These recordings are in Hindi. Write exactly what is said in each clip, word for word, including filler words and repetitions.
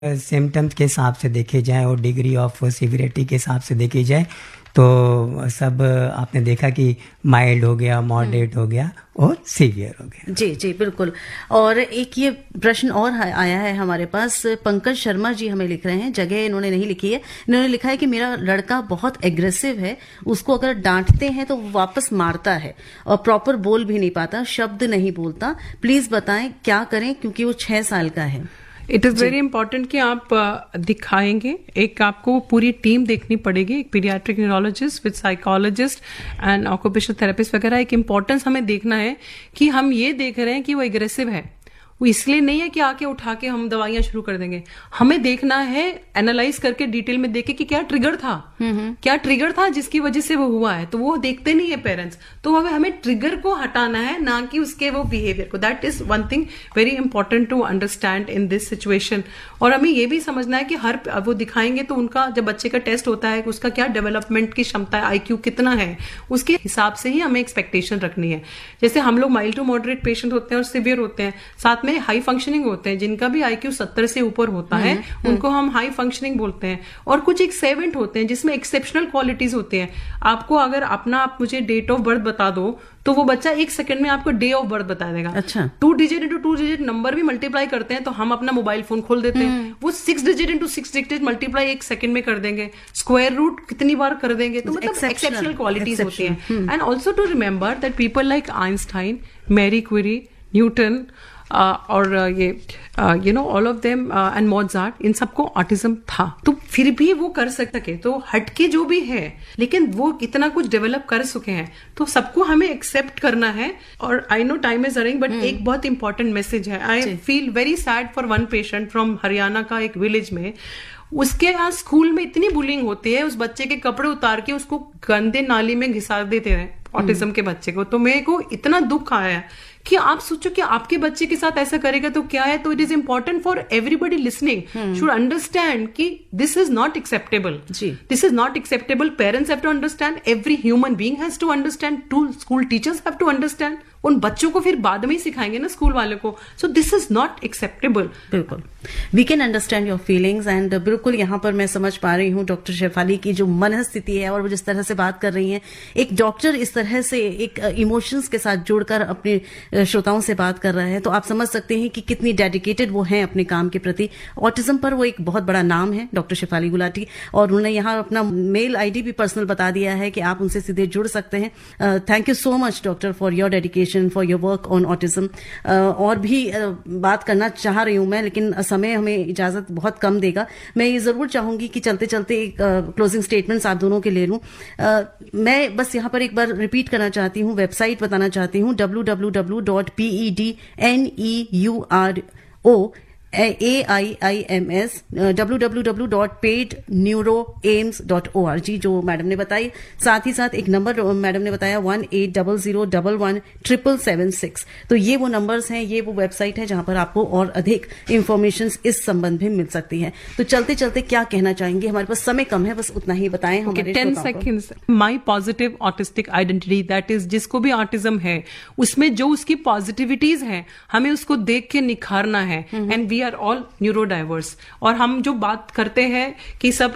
सिम्टम्स के हिसाब से देखे जाए और डिग्री ऑफ सिविरिटी के हिसाब से देखे जाए तो सब आपने देखा कि माइल्ड हो गया, मॉडरेट हो गया और सीवियर हो गया। जी जी बिल्कुल। और एक ये प्रश्न और आया है हमारे पास, पंकज शर्मा जी हमें लिख रहे हैं, जगह इन्होंने नहीं लिखी है, इन्होंने लिखा है कि मेरा लड़का बहुत एग्रेसिव है, उसको अगर डांटते हैं तो वो वापस मारता है और प्रॉपर बोल भी नहीं पाता, शब्द नहीं बोलता, प्लीज बताएं क्या करें क्योंकि वो छह साल का है। इट इज़ वेरी इंपॉर्टेंट कि आप दिखाएंगे, एक आपको पूरी टीम देखनी पड़ेगी, एक paediatric neurologist with psychologist and occupational therapist वगैरह। एक इम्पॉर्टेंस हमें देखना है कि हम ये देख रहे हैं कि वो एग्रेसिव है, वो इसलिए नहीं है कि आके उठा के हम दवाइयां शुरू कर देंगे। हमें देखना है, एनालाइज करके डिटेल में देखे कि क्या ट्रिगर था, क्या ट्रिगर था जिसकी वजह से वो हुआ है। तो वो देखते नहीं है पेरेंट्स, तो हमें हमें ट्रिगर को हटाना है, ना कि उसके वो बिहेवियर को। That is one thing very important to understand in this situation. और हमें ये भी समझना है कि हर वो दिखाएंगे तो उनका जब बच्चे का टेस्ट होता है उसका क्या डेवलपमेंट की क्षमता है, आईक्यू कितना है, उसके हिसाब से ही हमें एक्सपेक्टेशन रखनी है। जैसे हम लोग माइल्ड टू मॉडरेट पेशेंट होते हैं और सिवियर होते हैं, साथ में हाई फंक्शनिंग होते हैं, जिनका भी आईक्यू सत्तर से ऊपर होता है उनको हम हाई फंक्शनिंग बोलते हैं। और कुछ एक सेवेंट होते हैं जिसमें एक्सेप्शनल क्वालिटीज होती हैं। आपको अगर अपना आप मुझे डेट ऑफ बर्थ बता दो तो वो बच्चा एक सेकंड में आपको डे ऑफ बर्थ बता देगा। अच्छा। Two digit into two digit number भी मल्टीप्लाई करते हैं तो हम अपना मोबाइल फोन खोल देते हैं, वो six digit into six digit multiply एक सेकंड में कर देंगे, स्क्वायर रूट कितनी बार कर देंगे। तो मतलब एक्सेप्शनल क्वालिटीज होती हैं। And also to remember that people like Einstein, Marie Curie, Newton और ये you know all of them and Mozart, इन सबको ऑटिज्म था, तो फिर भी वो कर सके, तो हटके जो भी है लेकिन वो इतना कुछ डेवलप कर चुके हैं, तो सबको हमें एक्सेप्ट करना है। और I know time is running, but एक बहुत इंपॉर्टेंट मैसेज है। I feel very sad for one patient from Haryana का एक विलेज में, उसके यहाँ स्कूल में इतनी बुलिंग होती है, उस बच्चे के कपड़े उतार के उसको गंदे नाली में घिसा देते हैं ऑटिज्म के बच्चे को। तो मेरे को इतना दुख आया कि आप सोचो कि आपके बच्चे के साथ ऐसा करेगा तो क्या है। तो it is important for everybody listening should understand कि this is not acceptable, this is not acceptable. Parents have to understand, every human being has to understand, to school teachers have to understand. उन बच्चों को फिर बाद में ही सिखाएंगे ना स्कूल वाले को। So this is not acceptable. बिल्कुल, we can understand your feelings and बिल्कुल यहाँ पर मैं समझ पा रही हूँ डॉक्टर शेफाली की जो मनस्थिति है और वो जिस तरह से बात कर रही हैं। एक डॉक्टर इस तरह से एक इमोशंस के साथ जुड़कर अपने श्रोताओं से बात कर रहा है तो आप समझ सकते हैं कि कितनी डेडिकेटेड वो हैं अपने काम के प्रति। ऑटिज्म पर वो एक बहुत बड़ा नाम है डॉक्टर शेफाली गुलाटी, और उन्होंने यहाँ अपना मेल आईडी भी पर्सनल बता दिया है कि आप उनसे सीधे जुड़ सकते हैं। Thank you so much doctor for your dedication, for your work on autism. और भी uh, बात करना चाह रही हूं मैं, लेकिन समय हमें इजाजत बहुत कम देगा। मैं ये जरूर चाहूंगी कि चलते चलते एक क्लोजिंग uh, स्टेटमेंट्स आप दोनों के ले लूं। uh, मैं बस यहाँ पर एक बार रिपीट करना चाहती हूँ, वेबसाइट बताना चाहती हूँ, W W W dot P E D N E U R O A I I am S W W W dot paid neuro AIIMS dot O R G जो मैडम ने बताई। साथ ही साथ एक नंबर मैडम ने बताया one eight double zero double one triple seven six. तो ये वो नंबर्स हैं, ये वो वेबसाइट है जहां पर आपको और अधिक इंफॉर्मेशन इस संबंध में मिल सकती है। तो चलते चलते क्या कहना चाहेंगे, हमारे पास समय कम है, बस उतना ही बताएं हमारे ten seconds. My positive autistic identity, that is जिसको भी ऑटिज्म है उसमें जो उसकी पॉजिटिविटीज हैं हमें उसको देख के निखारना है। And we are all न्यूरोडाइवर्स। और हम जो बात करते हैं कि सब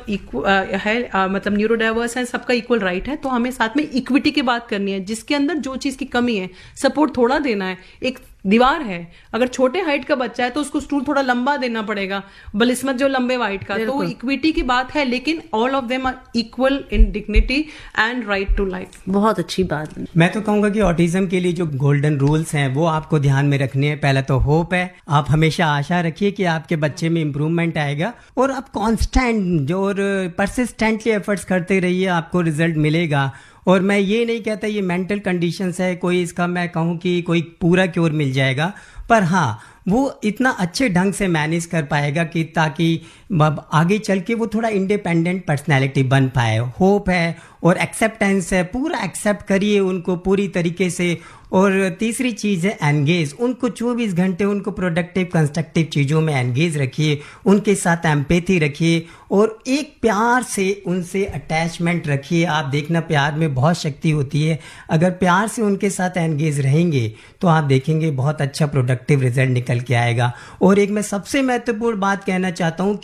है आ, मतलब न्यूरोडाइवर्स है, सबका इक्वल राइट है, तो हमें साथ में इक्विटी की बात करनी है। जिसके अंदर जो चीज की कमी है सपोर्ट थोड़ा देना है। एक दीवार है, अगर छोटे हाइट का बच्चा है तो उसको स्टूल थोड़ा लंबा देना पड़ेगा, बलिस्मत जो लंबे हाइट का, तो इक्विटी की बात है। लेकिन all of them are equal in dignity and right to life. बहुत अच्छी बात। मैं तो कहूंगा कि ऑटिज्म के लिए जो गोल्डन रूल्स हैं वो आपको ध्यान में रखने हैं। पहला तो होप है, आप हमेशा आशा रखिए कि आपके बच्चे में इंप्रूवमेंट आएगा और आप कॉन्स्टेंट जो और परसिस्टेंटली एफर्ट्स करते रहिए, आपको रिजल्ट मिलेगा। और मैं ये नहीं कहता ये मेंटल कंडीशंस है, कोई इसका मैं कहूँ कि कोई पूरा क्योर मिल जाएगा, पर हाँ वो इतना अच्छे ढंग से मैनेज कर पाएगा कि ताकि आगे चल के वो थोड़ा इंडिपेंडेंट पर्सनैलिटी बन पाए। होप है और एक्सेप्टेंस है, पूरा एक्सेप्ट करिए उनको पूरी तरीके से। और तीसरी चीज़ है एंगेज, उनको चौबीस घंटे उनको प्रोडक्टिव कंस्ट्रक्टिव चीज़ों में एंगेज रखिए, उनके साथ एम्पैथी रखिए और एक प्यार से उनसे अटैचमेंट रखिए। आप देखना प्यार में बहुत शक्ति होती है, अगर प्यार से उनके साथ एंगेज रहेंगे तो आप देखेंगे बहुत अच्छा प्रोडक्ट प्रोडक्टिव रिजल्ट निकल के आएगा। और एक मैं सबसे महत्वपूर्ण बात कहना चाहता हूँ